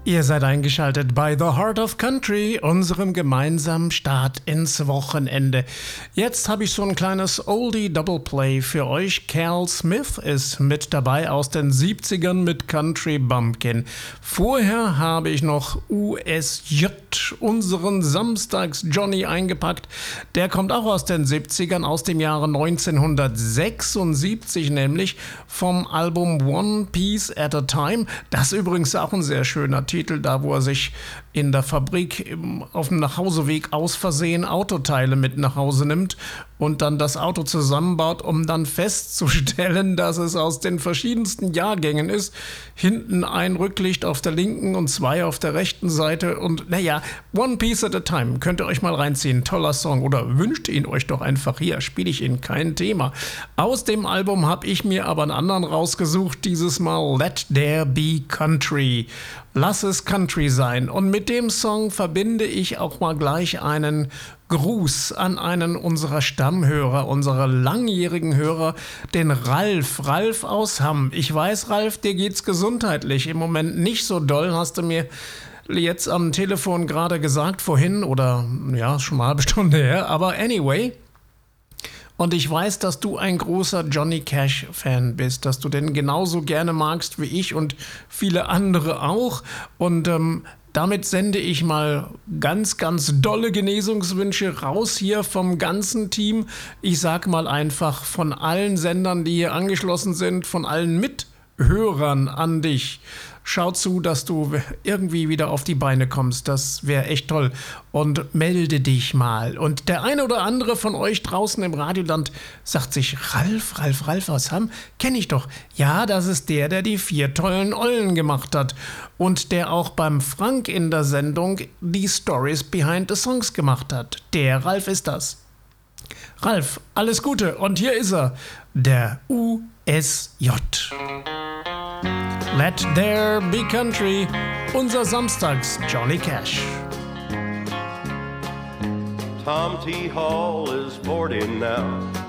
Ihr seid eingeschaltet bei The Heart of Country, unserem gemeinsamen Start ins Wochenende. Jetzt habe ich so ein kleines Oldie-Double-Play für euch. Cal Smith ist mit dabei aus den 70ern mit Country Bumpkin. Vorher habe ich noch USJ, unseren Samstags-Johnny, eingepackt. Der kommt auch aus den 70ern, aus dem Jahre 1976 nämlich, vom Album One Piece at a Time. Das ist übrigens auch ein sehr schöner Titel, da wo er sich in der Fabrik auf dem Nachhauseweg aus Versehen Autoteile mit nach Hause nimmt und dann das Auto zusammenbaut, um dann festzustellen, dass es aus den verschiedensten Jahrgängen ist. Hinten ein Rücklicht auf der linken und zwei auf der rechten Seite und naja, One Piece at a Time, könnt ihr euch mal reinziehen, toller Song, oder wünscht ihn euch doch einfach, hier spiele ich ihn, kein Thema. Aus dem Album habe ich mir aber einen anderen rausgesucht, dieses Mal Let There Be Country. Lass es Country sein. Und mit dem Song verbinde ich auch mal gleich einen Gruß an einen unserer Stammhörer, unserer langjährigen Hörer, den Ralf. Ralf aus Hamm. Ich weiß, Ralf, dir geht's gesundheitlich im Moment nicht so doll, hast du mir jetzt am Telefon gerade gesagt, vorhin, oder ja, schon mal eine halbe Stunde her. Aber anyway. Und ich weiß, dass du ein großer Johnny Cash-Fan bist, dass du den genauso gerne magst wie ich und viele andere auch. Und damit sende ich mal ganz, ganz dolle Genesungswünsche raus hier vom ganzen Team. Ich sag mal einfach von allen Sendern, die hier angeschlossen sind, von allen Mithörern an dich. Schau zu, dass du irgendwie wieder auf die Beine kommst. Das wäre echt toll. Und melde dich mal. Und der eine oder andere von euch draußen im Radioland sagt sich, Ralf aus Hamm, kenne ich doch. Ja, das ist der die 4 tollen Ollen gemacht hat. Und der auch beim Frank in der Sendung die Stories behind the Songs gemacht hat. Der Ralf ist das. Ralf, alles Gute. Und hier ist er, der USJ. Let There Be Country, unser Samstags Johnny Cash. Tom T. Hall is 40 now.